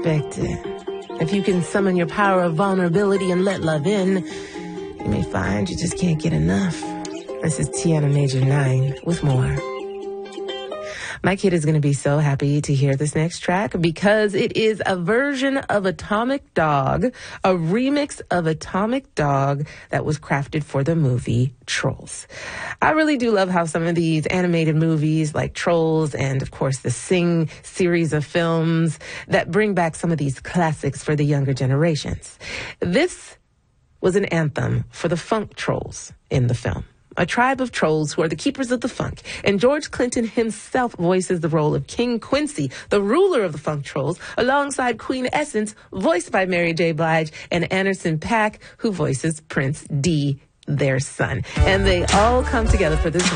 unexpected. If you can summon your power of vulnerability and let love in, you may find you just can't get enough. This is Tiana Major 9 with more. My kid is going to be so happy to hear this next track because it is a version of Atomic Dog, a remix of Atomic Dog that was crafted for the movie Trolls. I really do love how some of these animated movies like Trolls and, of course, the Sing series of films that bring back some of these classics for the younger generations. This was an anthem for the funk trolls in the film. A tribe of trolls who are the keepers of the funk. And George Clinton himself voices the role of King Quincy, the ruler of the funk trolls, alongside Queen Essence, voiced by Mary J. Blige, and Anderson .Paak, who voices Prince D, their son. And they all come together for this